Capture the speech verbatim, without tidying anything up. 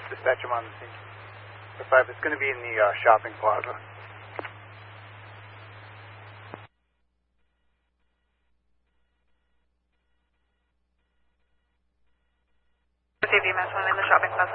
Dispatch him on the scene. The five, it's going to be in the uh, shopping plaza. T V, Mass one in the shopping plaza.